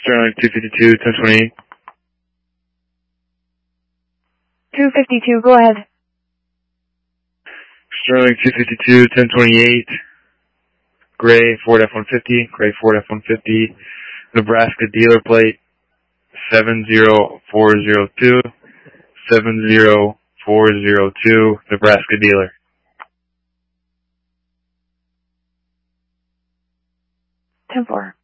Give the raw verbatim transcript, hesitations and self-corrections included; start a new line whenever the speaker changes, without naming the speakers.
Sterling two fifty-two, ten twenty-eight.
two fifty-two, go ahead.
Sterling two fifty-two, ten twenty-eight. Gray Ford F one fifty, Gray Ford F one fifty, Nebraska dealer plate seven zero four zero two, seven zero four zero two, Nebraska dealer.
ten four.